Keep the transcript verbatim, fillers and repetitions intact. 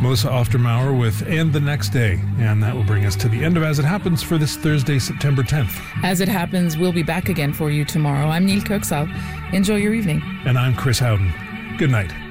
Mosa Oftermauer with And the Next Day. And that will bring us to the end of As It Happens for this Thursday, September tenth. As It Happens, we'll be back again for you tomorrow. I'm Neil Kirksall. Enjoy your evening. And I'm Chris Howden. Good night.